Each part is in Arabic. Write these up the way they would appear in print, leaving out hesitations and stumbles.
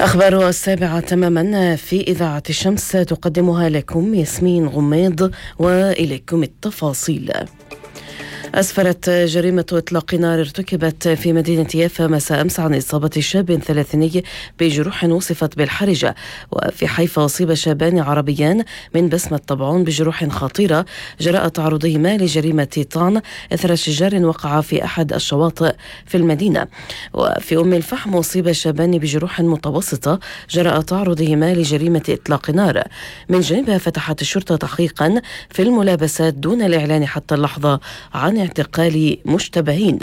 أخبار 7 تماما في إذاعة الشمس تقدمها لكم ياسمين غميض، وإليكم التفاصيل. أسفرت جريمة إطلاق نار ارتكبت في مدينة يافا مساء أمس عن إصابة شاب 30 بجروح وصفت بالحرجة. وفي حيفا أصيب شابان عربيان من بسمة طبعون بجروح خطيرة جراء تعرضهما لجريمة طعن إثر شجار وقع في أحد الشواطئ في المدينة. وفي أم الفحم أصيب شابان بجروح متوسطة جراء تعرضهما لجريمة إطلاق نار. من جانبها فتحت الشرطة تحقيقا في الملابسات دون الإعلان حتى اللحظة عن اعتقال مشتبهين.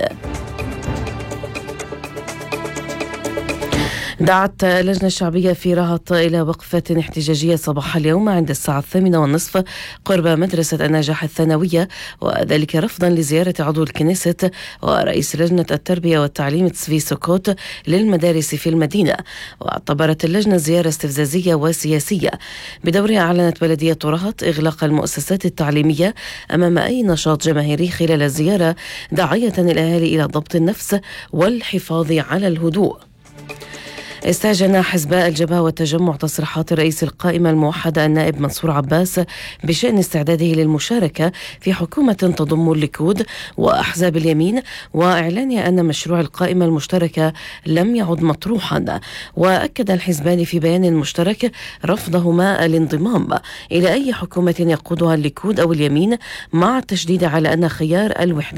دعت اللجنة الشعبية في رهط إلى وقفة احتجاجية صباح اليوم عند الساعة 8:30 قرب مدرسة النجاح الثانوية، وذلك رفضا لزيارة عضو الكنيست ورئيس لجنة التربية والتعليم تسفي سكوت للمدارس في المدينة. واعتبرت اللجنة زيارة استفزازية وسياسية. بدورها أعلنت بلدية رهط إغلاق المؤسسات التعليمية أمام أي نشاط جماهيري خلال الزيارة، داعية الأهالي إلى ضبط النفس والحفاظ على الهدوء. استهجن حزب الجبهة والتجمع تصريحات رئيس القائمة الموحدة النائب منصور عباس بشأن استعداده للمشاركة في حكومة تضم الليكود وأحزاب اليمين، وإعلان أن مشروع القائمة المشتركة لم يعد مطروحا. وأكد الحزبان في بيان مشترك رفضهما الانضمام إلى أي حكومة يقودها الليكود أو اليمين، مع التشديد على أن خيار الوحدة